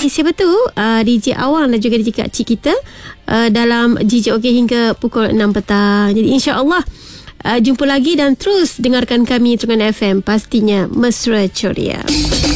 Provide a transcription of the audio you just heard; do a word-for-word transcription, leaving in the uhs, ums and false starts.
siapa tu uh, D J Awang dan juga D J Kak Cik kita uh, dalam G J OK hingga pukul enam petang. Jadi insya-Allah uh, jumpa lagi dan terus dengarkan kami Terengganu F M, pastinya mesra ceria.